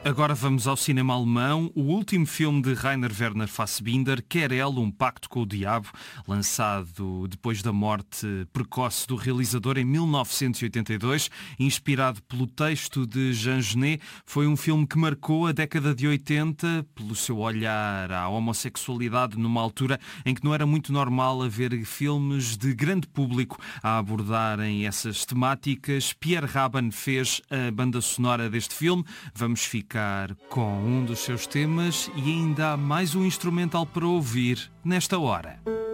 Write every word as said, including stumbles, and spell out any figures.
Agora vamos ao cinema alemão. O último filme de Rainer Werner Fassbinder, Querelle, um pacto com o diabo, lançado depois da morte precoce do realizador em mil novecentos e oitenta e dois, inspirado pelo texto de Jean Genet, foi um filme que marcou a década de oitenta pelo seu olhar à homossexualidade numa altura em que não era muito normal haver filmes de grande público a abordarem essas temáticas. Pierre Rabin fez a banda sonora deste filme. Vamos ficar com um dos seus temas e ainda há mais um instrumental para ouvir nesta hora.